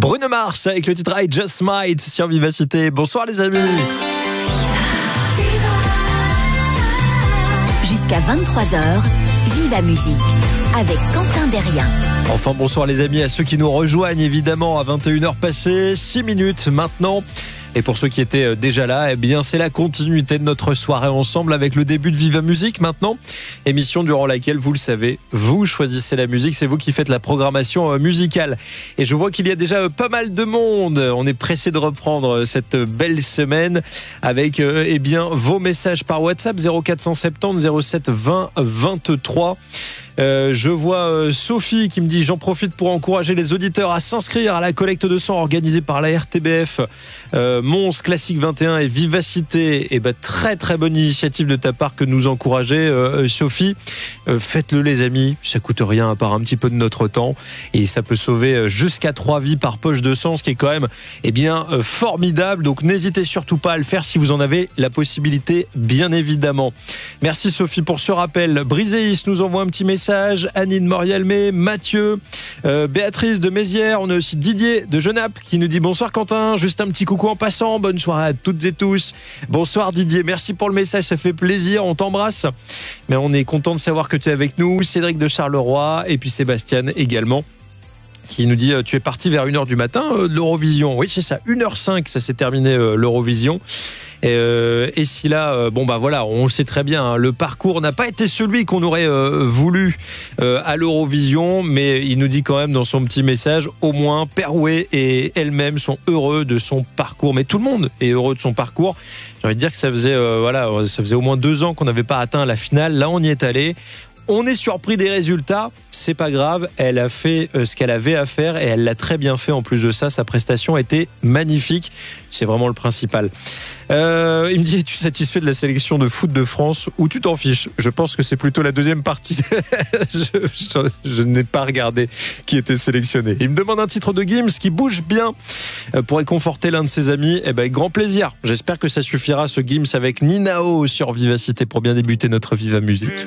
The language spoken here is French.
Bruno Mars avec le titre I Just Might sur Vivacité. Bonsoir les amis. Jusqu'à 23h, Viva Musique avec Quentin Derrien. Enfin bonsoir les amis à ceux qui nous rejoignent évidemment à 21h passées, 6 minutes maintenant. Et pour ceux qui étaient déjà là, eh bien c'est la continuité de notre soirée ensemble avec le début de Viva Musique maintenant. Émission durant laquelle, vous le savez, vous choisissez la musique, c'est vous qui faites la programmation musicale. Et je vois qu'il y a déjà pas mal de monde. On est pressé de reprendre cette belle semaine avec eh bien vos messages par WhatsApp 0470 07 20 23. Je vois Sophie qui me dit: j'en profite pour encourager les auditeurs à s'inscrire à la collecte de sang organisée par la RTBF, Mons, Classique 21 et Vivacité. Et très très bonne initiative de ta part que nous encourager Sophie. Faites-le les amis, ça coûte rien à part un petit peu de notre temps et ça peut sauver jusqu'à 3 vies par poche de sang, ce qui est quand même formidable. Donc n'hésitez surtout pas à le faire si vous en avez la possibilité, bien évidemment. Merci Sophie pour ce rappel. Briséis nous envoie un petit message. Annie de Morialmé, Mathieu, Béatrice de Mézières. On a aussi Didier de Genappe qui nous dit: bonsoir Quentin, juste un petit coucou en passant, bonne soirée à toutes et tous. Bonsoir Didier, merci pour le message, ça fait plaisir, on t'embrasse. Mais on est content de savoir que tu es avec nous. Cédric de Charleroi et puis Sébastien également qui nous dit: tu es parti vers 1h du matin de l'Eurovision. Oui c'est ça, 1h05 ça s'est terminé l'Eurovision. Et si là, voilà, on le sait très bien, hein, le parcours n'a pas été celui qu'on aurait voulu à l'Eurovision, mais il nous dit quand même dans son petit message, au moins Perouet et elle-même sont heureux de son parcours. Mais tout le monde est heureux de son parcours. J'ai envie de dire que ça faisait au moins 2 ans qu'on n'avait pas atteint la finale. Là, on y est allé. On est surpris des résultats, c'est pas grave, elle a fait ce qu'elle avait à faire et elle l'a très bien fait. En plus de ça, sa prestation était magnifique, c'est vraiment le principal. Il me dit: es-tu satisfait de la sélection de foot de France ou tu t'en fiches? Je pense que c'est plutôt la deuxième partie. je n'ai pas regardé qui était sélectionné. Il me demande un titre de Gims qui bouge bien pour réconforter l'un de ses amis. Avec grand plaisir, j'espère que ça suffira ce Gims avec Ninao sur Vivacité pour bien débuter notre Viva Musique.